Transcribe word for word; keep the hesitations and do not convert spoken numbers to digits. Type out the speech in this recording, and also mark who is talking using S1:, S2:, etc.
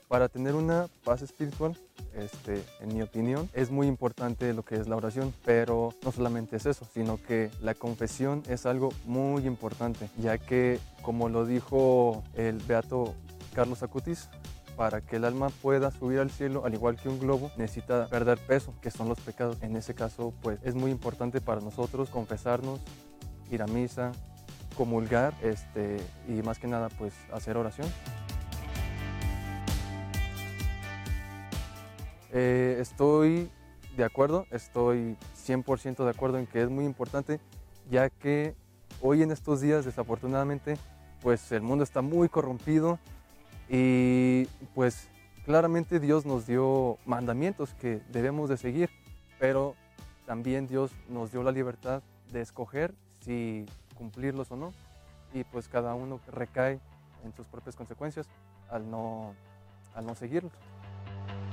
S1: Para tener una paz espiritual, este, en mi opinión, es muy importante lo que es la oración, pero no solamente es eso, sino que la confesión es algo muy importante, ya que, como lo dijo el beato Carlos Acutis, para que el alma pueda subir al cielo, al igual que un globo, necesita perder peso, que son los pecados. En ese caso, pues es muy importante para nosotros confesarnos, ir a misa, comulgar, este, y más que nada, pues hacer oración. Eh, estoy de acuerdo, estoy cien por ciento de acuerdo en que es muy importante, ya que hoy en estos días, desafortunadamente, pues el mundo está muy corrompido y pues claramente Dios nos dio mandamientos que debemos de seguir, pero también Dios nos dio la libertad de escoger si cumplirlos o no, y pues cada uno recae en sus propias consecuencias al no, al no seguirlos.